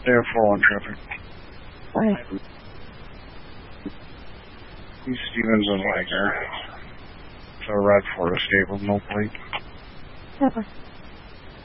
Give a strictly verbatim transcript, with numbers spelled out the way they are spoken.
They're full on traffic. Right. East Stevens and Wagner. So Radford Escape with no plate. Okay.